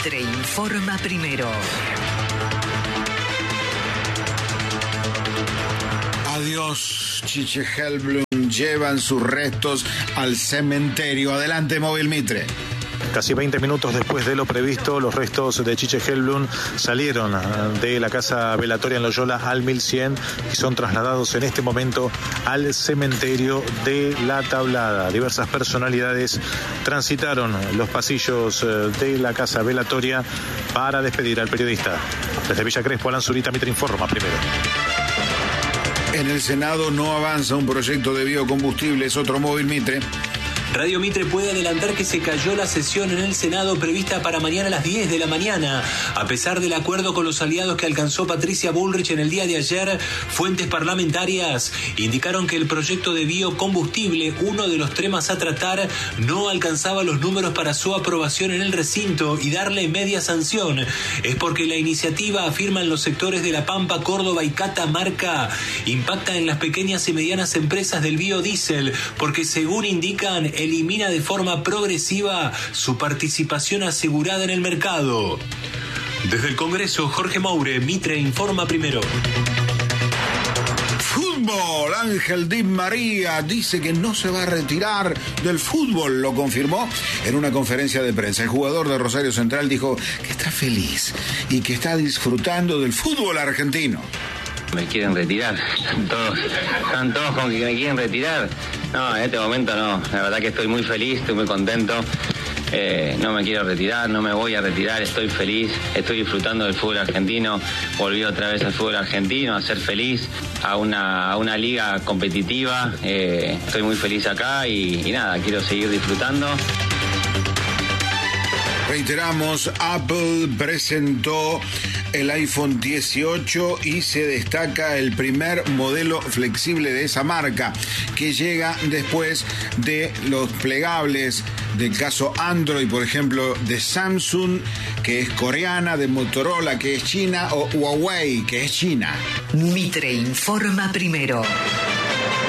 Mitre informa primero. Adiós, Chiche Hellblum. Llevan sus restos al cementerio. Adelante, Móvil Mitre. Casi 20 minutos después de lo previsto, los restos de Chiche Hellblum salieron de la casa velatoria en Loyola al 1100 y son trasladados en este momento al cementerio de La Tablada. Diversas personalidades transitaron los pasillos de la casa velatoria para despedir al periodista. Desde Villa Crespo, Alan Zurita, Mitre informa primero. En el Senado no avanza un proyecto de biocombustibles. Otro Móvil Mitre. Radio Mitre puede adelantar que se cayó la sesión en el Senado prevista para mañana a las 10 de la mañana. A pesar del acuerdo con los aliados que alcanzó Patricia Bullrich en el día de ayer, fuentes parlamentarias indicaron que el proyecto de biocombustible, uno de los temas a tratar, no alcanzaba los números para su aprobación en el recinto y darle media sanción. Es porque la iniciativa, afirman los sectores de La Pampa, Córdoba y Catamarca, impacta en las pequeñas y medianas empresas del biodiesel, porque según indican, elimina de forma progresiva su participación asegurada en el mercado. Desde el Congreso, Jorge Moure, Mitre informa primero. Fútbol. Ángel Di María dice que no se va a retirar del fútbol. Lo confirmó en una conferencia de prensa. El jugador de Rosario Central dijo que está feliz y que está disfrutando del fútbol argentino. Me quieren retirar, están todos con que me quieren retirar. No, en este momento no, la verdad que estoy muy feliz, estoy muy contento. No me quiero retirar, no me voy a retirar, estoy feliz, estoy disfrutando del fútbol argentino, volví otra vez al fútbol argentino, a ser feliz, a una liga competitiva, estoy muy feliz acá y nada, quiero seguir disfrutando. Reiteramos, Apple presentó el iPhone 18 y se destaca el primer modelo flexible de esa marca, que llega después de los plegables del caso Android, por ejemplo, de Samsung, que es coreana, de Motorola, que es china, o Huawei, que es china. Mitre informa primero.